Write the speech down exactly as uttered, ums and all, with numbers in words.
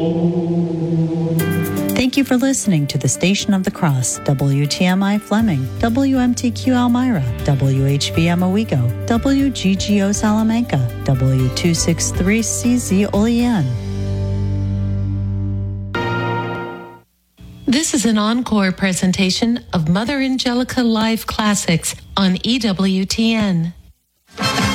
Thank you for listening to the Station of the Cross, W T M I Fleming, W M T Q Elmira, W H B M Owego, W G G O Salamanca, W two sixty-three C Z Olean. This is an encore presentation of Mother Angelica Live Classics on E W T N.